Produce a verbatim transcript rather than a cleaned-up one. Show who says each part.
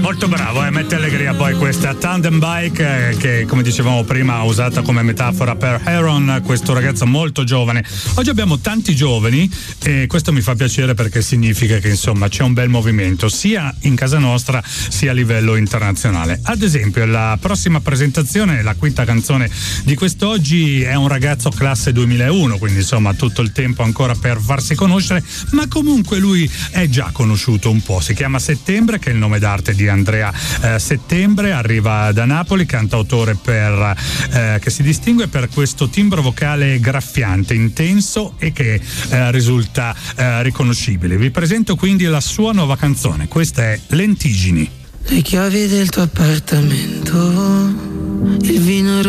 Speaker 1: molto bravo, eh? Mette allegria poi questa tandem bike eh, che, come dicevamo prima, usata come metafora per Aaron, questo ragazzo molto giovane. Oggi abbiamo tanti giovani e questo mi fa piacere perché significa che insomma c'è un bel movimento sia in casa nostra sia a livello internazionale. Ad esempio la prossima presentazione, la quinta canzone di quest'oggi, è un ragazzo classe duemilauno, quindi insomma tutto il tempo ancora per farsi conoscere, ma comunque lui è già conosciuto un po'. Si chiama Settembre, che è il nome d'arte di Andrea eh, Settembre, arriva da Napoli, cantautore per, eh, che si distingue per questo timbro vocale graffiante, intenso e che eh, risulta eh, riconoscibile. Vi presento quindi la sua nuova canzone, questa è Lentigini.
Speaker 2: Le chiavi del tuo appartamento, il vino